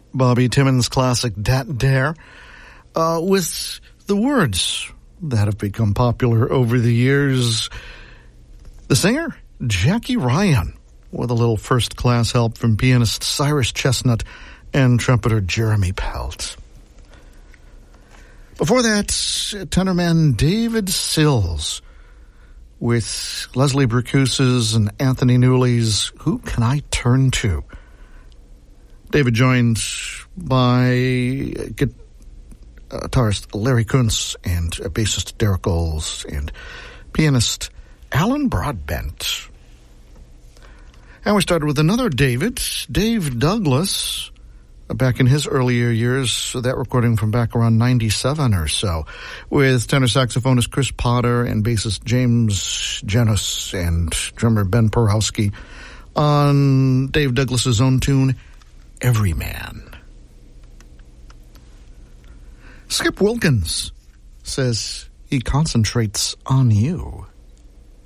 Bobby Timmons' classic Dat Dare, with the words that have become popular over the years. The singer, Jackie Ryan, with a little first-class help from pianist Cyrus Chestnut and trumpeter Jeremy Pelt. Before that, tenorman David Sills with Leslie Bricuse's and Anthony Newley's Who Can I Turn To? David joined by guitarist Larry Kuntz and bassist Derek Oles and pianist Alan Broadbent. And we started with another David, Dave Douglas, back in his earlier years, that recording from back around 97 or so, with tenor saxophonist Chris Potter and bassist James Janus and drummer Ben Porowski on Dave Douglas's own tune, Everyman. Skip Wilkins says he concentrates on you.